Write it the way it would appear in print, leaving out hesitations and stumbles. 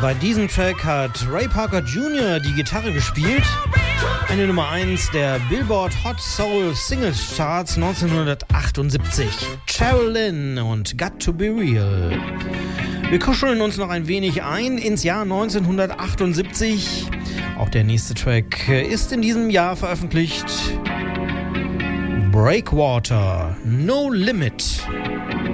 Bei diesem Track hat Ray Parker Jr. die Gitarre gespielt. Eine Nummer 1 der Billboard Hot Soul Singles Charts 1978. Cheryl Lynn und Got to Be Real. Wir kuscheln uns noch ein wenig ein ins Jahr 1978. Auch der nächste Track ist in diesem Jahr veröffentlicht. Breakwater, No Limit.